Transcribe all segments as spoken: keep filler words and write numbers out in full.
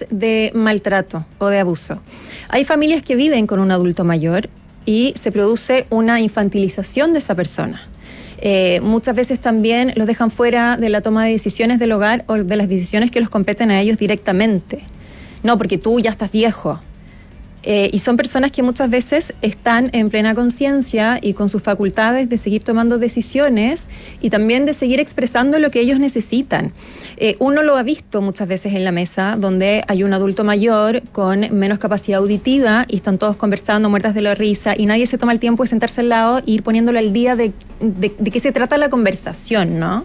de maltrato o de abuso. Hay familias que viven con un adulto mayor y se produce una infantilización de esa persona. Eh, muchas veces también los dejan fuera de la toma de decisiones del hogar o de las decisiones que los competen a ellos directamente. No, porque tú ya estás viejo. Eh, y son personas que muchas veces están en plena conciencia y con sus facultades de seguir tomando decisiones y también de seguir expresando lo que ellos necesitan. Eh, uno lo ha visto muchas veces en la mesa, donde hay un adulto mayor con menos capacidad auditiva y están todos conversando, muertas de la risa, y nadie se toma el tiempo de sentarse al lado e ir poniéndole al día de, de, de qué se trata la conversación, ¿no?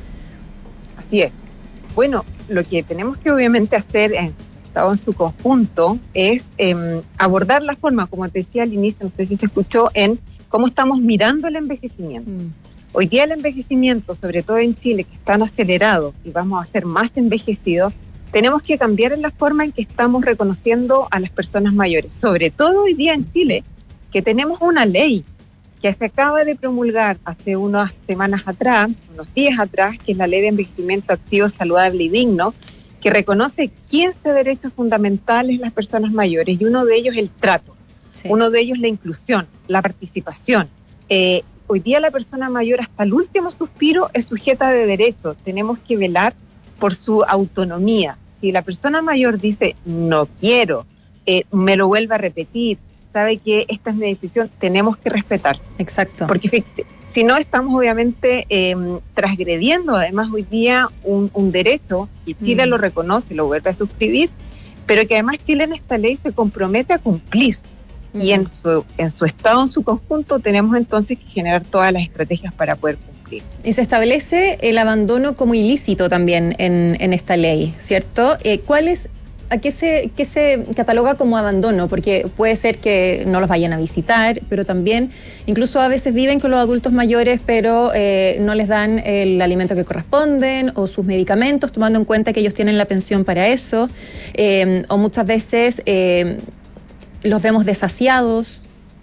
Así es. Bueno, lo que tenemos que obviamente hacer es, en su conjunto, es eh, abordar la forma, como te decía al inicio, no sé si se escuchó, en cómo estamos mirando el envejecimiento. Mm. Hoy día el envejecimiento, sobre todo en Chile, que es tan acelerado y vamos a ser más envejecidos, tenemos que cambiar en la forma en que estamos reconociendo a las personas mayores, sobre todo hoy día en Chile, que tenemos una ley que se acaba de promulgar hace unas semanas atrás, unos días atrás, que es la Ley de Envejecimiento Activo, Saludable y Digno, que reconoce quince derechos fundamentales las personas mayores, y uno de ellos el trato, sí. Uno de ellos la inclusión, la participación. Eh, hoy día la persona mayor hasta el último suspiro es sujeta de derechos, tenemos que velar por su autonomía. Si la persona mayor dice no quiero, eh, me lo vuelve a repetir, sabe que esta es mi decisión, tenemos que respetar. Exacto. Porque si no, estamos obviamente eh, transgrediendo además hoy día un, un derecho, y Chile mm. lo reconoce, lo vuelve a suscribir, pero que además Chile en esta ley se compromete a cumplir. Mm. Y en su, en su estado, en su conjunto, tenemos entonces que generar todas las estrategias para poder cumplir. Y se establece el abandono como ilícito también en, en esta ley, ¿cierto? Eh, ¿Cuál es ¿A qué se, qué se cataloga como abandono? Porque puede ser que no los vayan a visitar, pero también incluso a veces viven con los adultos mayores, pero eh, no les dan el alimento que corresponden o sus medicamentos, tomando en cuenta que ellos tienen la pensión para eso, eh, o muchas veces eh, los vemos desasiados.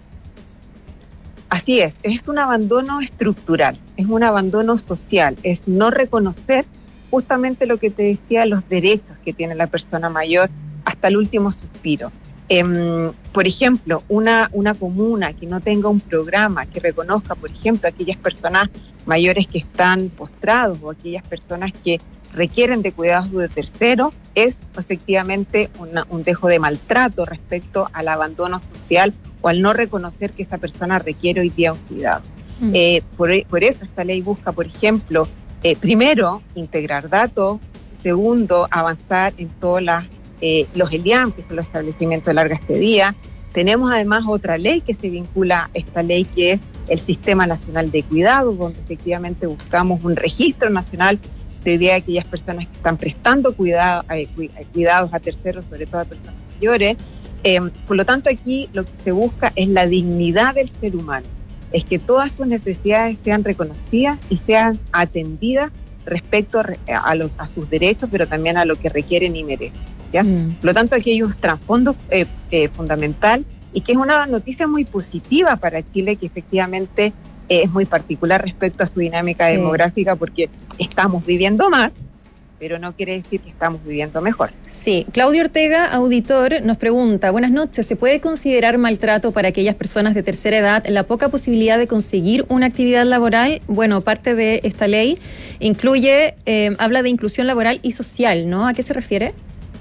Así es, es un abandono estructural, es un abandono social, es no reconocer justamente lo que te decía, los derechos que tiene la persona mayor hasta el último suspiro. Eh, por ejemplo, una, una comuna que no tenga un programa que reconozca, por ejemplo, a aquellas personas mayores que están postrados o aquellas personas que requieren de cuidados de terceros, es efectivamente una, un dejo de maltrato respecto al abandono social o al no reconocer que esa persona requiere hoy día un cuidado. Mm. Eh, por, por eso esta ley busca, por ejemplo, Eh, primero, integrar datos. Segundo, avanzar en todos eh, los E L I A M, que son los establecimientos de larga estadía. Tenemos además otra ley que se vincula a esta ley, que es el Sistema Nacional de Cuidados, donde efectivamente buscamos un registro nacional de, de aquellas personas que están prestando cuidado, eh, cuidados a terceros, sobre todo a personas mayores. Eh, por lo tanto, aquí lo que se busca es la dignidad del ser humano. Es que todas sus necesidades sean reconocidas y sean atendidas respecto a, a, lo, a sus derechos, pero también a lo que requieren y merecen, ¿ya? Mm. Por lo tanto, aquí hay un trasfondo eh, eh, fundamental, y que es una noticia muy positiva para Chile, que efectivamente eh, es muy particular respecto a su dinámica sí. demográfica, porque estamos viviendo más, pero no quiere decir que estamos viviendo mejor. Sí, Claudio Ortega, auditor, nos pregunta: buenas noches, ¿se puede considerar maltrato para aquellas personas de tercera edad la poca posibilidad de conseguir una actividad laboral? Bueno, parte de esta ley incluye, eh, habla de inclusión laboral y social, ¿no? ¿A qué se refiere?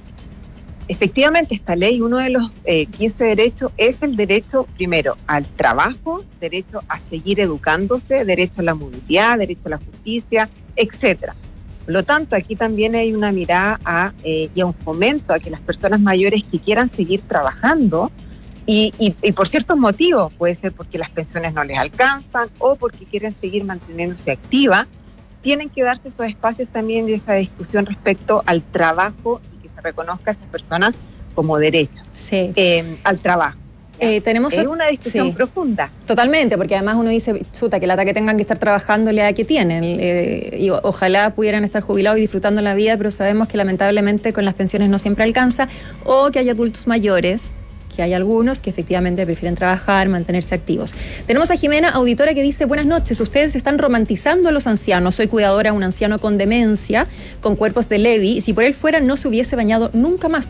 Efectivamente, esta ley, uno de los eh, quince derechos es el derecho, primero, al trabajo, derecho a seguir educándose, derecho a la movilidad, derecho a la justicia, etcétera. Por lo tanto, aquí también hay una mirada a, eh, y a un fomento a que las personas mayores que quieran seguir trabajando, y, y, y por ciertos motivos, puede ser porque las pensiones no les alcanzan o porque quieren seguir manteniéndose activas, tienen que darse esos espacios también de esa discusión respecto al trabajo, y que se reconozca a esas personas como derecho sí. eh, al trabajo. Eh, tenemos es una discusión sí. profunda. Totalmente, porque además uno dice, chuta, que lata que tengan que estar trabajando la edad que tienen, eh, y ojalá pudieran estar jubilados y disfrutando la vida, pero sabemos que lamentablemente con las pensiones no siempre alcanza, o que hay adultos mayores, que hay algunos que efectivamente prefieren trabajar, mantenerse activos. Tenemos a Jimena, auditora, que dice: buenas noches, ustedes están romantizando a los ancianos. Soy cuidadora de un anciano con demencia, con cuerpos de Levi, y si por él fuera no se hubiese bañado nunca más.